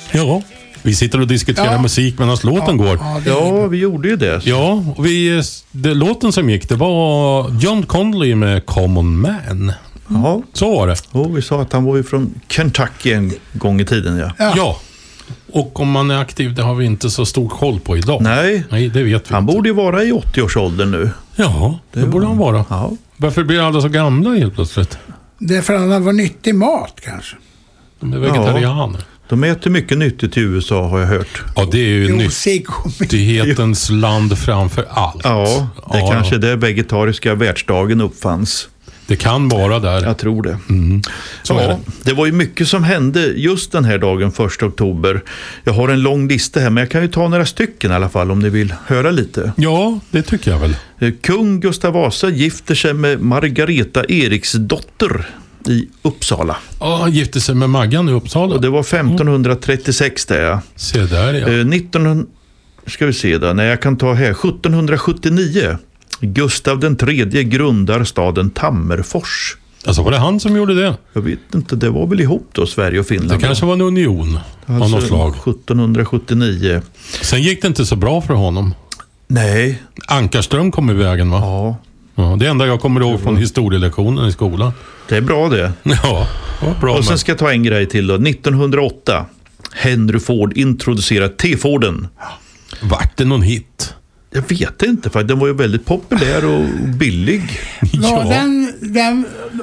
Ja, vi sitter och diskuterar musik medan låten går. Ja, vi gjorde ju det. Ja, och låten som gick, det var John Connolly med Common Man. Ja. Så var det. Och vi sa att han var ju från Kentucky en gång i tiden, Ja. Och om man är aktiv, det har vi inte så stor koll på idag. Nej, det vet vi han inte. borde ju vara i 80-årsåldern nu. Ja, det borde han vara. Ja. Varför blir alla så gamla helt plötsligt? Det är för att han var nyttig mat kanske. De är vegetarianer. De äter mycket nyttigt i USA, har jag hört. Ja, det är ju nyttighetens land framför allt. Ja, det är kanske där vegetariska världsdagen uppfanns. Det kan vara där. Jag tror det. Så är det. Det var ju mycket som hände just den här dagen, 1 oktober. Jag har en lång lista här, men jag kan ju ta några stycken i alla fall om ni vill höra lite. Ja, det tycker jag väl. Kung Gustav Vasa gifter sig med Margareta Eriksdotter i Uppsala. Ja, gifte sig med Maggan i Uppsala. Och det var 1536 där, ja. Se där, ja. Ska vi se då, jag kan ta här. 1779. Gustav den tredje grundar staden Tammerfors. Alltså var det han som gjorde det? Jag vet inte, det var väl ihop då, Sverige och Finland. Det kanske var en union av något slag. 1779. Sen gick det inte så bra för honom. Nej. Ankarström kom i vägen, va? Ja. Det enda jag kommer ihåg från historielektionen i skolan. Det är bra det. Ja, det var bra. Och sen ska jag ta en grej till då. 1908. Henry Ford introducerar T-Forden. Vart det någon hit? Jag vet inte, för den var ju väldigt populär och billig. Ja, den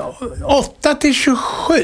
8-27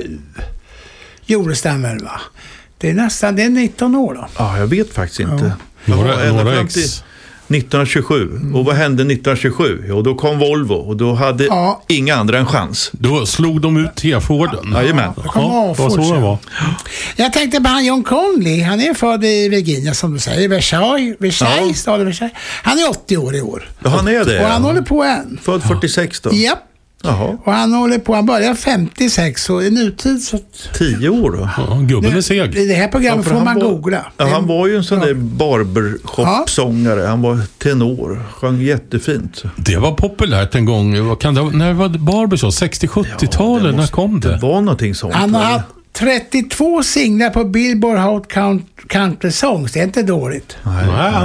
gjordes den väl, va? Det är 19 år då. Ja, jag vet faktiskt inte. Några ex. 1927. Och vad hände 1927? Jo, då kom Volvo och då hade inga andra en chans. Då slog de ut T-Forden. Jajamän. Ja, det var så det var. Jag tänkte på han John Connolly. Han är född i Virginia, som du säger. Versailles, staden Versailles. Han är 80 år i år. Ja, han är det. Och han håller på än. Född 46 då? Japp. Jaha. Och han håller på, han börjar 56 och i nutid så... 10 år då? Ja, gubben är seg. I det här programmet får man googla. Ja, han var ju en sån där barbershop-sångare. Han var tenor. Sjöng jättefint. Det var populärt en gång. När var det barbershop? 60-70-talet? När kom det? Det var någonting sånt. Han har haft 32 singlar på Billboard Hot Country Songs. Det är inte dåligt. Nej, han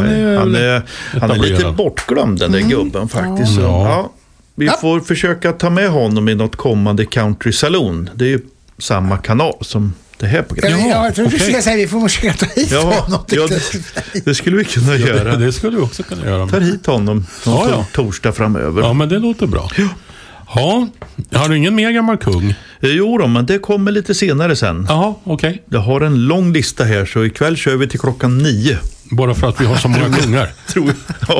är lite bortglömd, den där gubben faktiskt. Ja. Vi får försöka ta med honom i något kommande country salon. Det är ju samma kanal som det här programmet. Jag tror du ska säga vi får försöka ta hit honom. Det skulle vi kunna göra. Det skulle vi också kunna göra. Ta hit honom torsdag framöver. Ja, men det låter bra. Ja, har du ingen mer gammal kung? Jo då, men det kommer lite senare sen. Jaha, okej. Jag har en lång lista här, så ikväll kör vi till 9:00. Bara för att vi har så många kungar. Tror jag.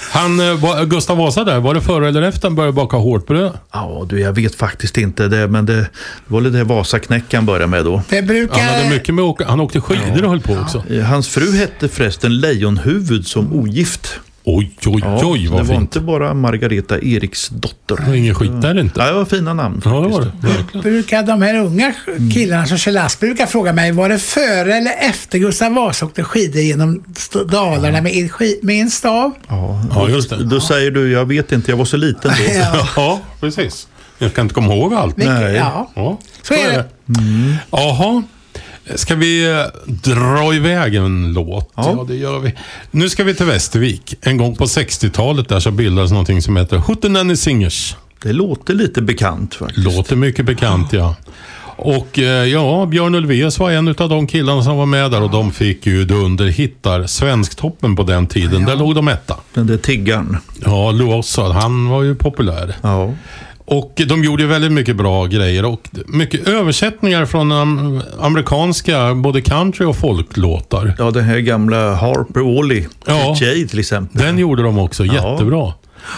Gustav Vasa där, var det före eller efter han började baka hårdbröd? Ja, jag vet faktiskt inte det, men det var det Vasaknäck han började med då. Det brukar... Han hade mycket med han åkte skidor och höll på också. Hans fru hette förresten Lejonhuvud som ogift. Oj, vad det fint. var inte bara Margareta Eriksdotter. Det var ingen skit där inte. Ja, det var fina namn. Ja, det var det. Verkligen. Brukar de här unga killarna som kör lastbil brukar fråga mig, var det före eller efter Gustav Vasa åkte skidor genom Dalarna med en stav? Ja, just det. Då säger du, jag vet inte, jag var så liten då. Ja, precis. Jag kan inte komma ihåg allt. Nej. Ja. Så är det. Jaha. Ska vi dra iväg en låt? Ja, det gör vi. Nu ska vi till Västervik. En gång på 60-talet där så bildades någonting som heter Hootenanny Singers. Det låter lite bekant faktiskt. Låter mycket bekant, ja. Och Björn Ulvaeus var en av de killarna som var med där och de fick ju dunderhittar Svensktoppen på den tiden. Där låg de etta. Den där tiggaren. Ja, Luossa, han var ju populär. Ja. Och de gjorde väldigt mycket bra grejer och mycket översättningar från amerikanska både country och folklåtar. Ja, den här gamla Harper Wally, Jay till exempel. Den gjorde de också, jättebra.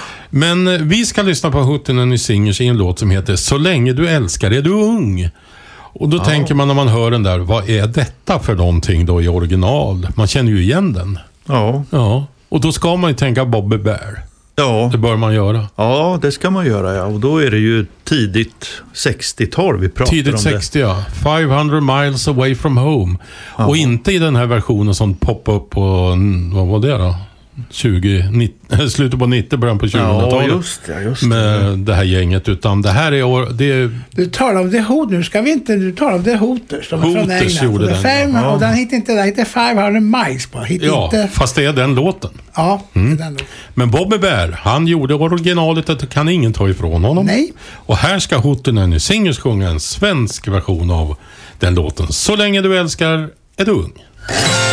Men vi ska lyssna på Hootenanny Singers i en låt som heter Så länge du älskar är du ung. Och då tänker man när man hör den där, vad är detta för någonting då i original? Man känner ju igen den. Ja. Och då ska man ju tänka Bobby Bear. Ja. Det bör man göra. Ja, det ska man göra, ja. Och då är det ju tidigt 60-tal vi pratar tidigt om 60, ja. 500 miles away from home. Ja. Och inte i den här versionen som poppade upp på, vad var det då? slutet på 90, början på 2000-talet. Ja, just det. Med det här gänget. Utan det här är... Du talar om The Hooters, nu ska vi inte... Du talar om The Hooters. De är från Hooters England. gjorde den. Och den hittar inte där. Hittar 500 miles på. Inte... fast det är den låten. Ja, det är den låten. Men Bobby Bear, han gjorde originalet, att det kan ingen ta ifrån honom. Nej. Och här ska Hootenanny Singers sjunga en svensk version av den låten. Så länge du älskar är du ung.